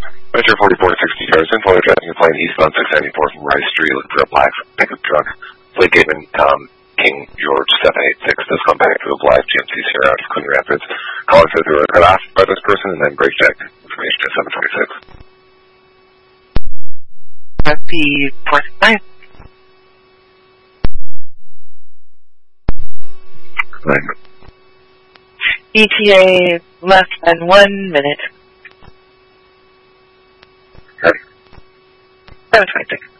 Metro 4460 cars, info addressing a plane eastbound 694 from Rice Street, looking for a black pickup truck. Blake Gateman, King George 786, does come back to a Blythe GMC Sierra out of Queen Rapids. Calling says they were cut off by this person and then brake check. Information at 726. Happy point 9. ETA less than 1 minute. Okay. 726.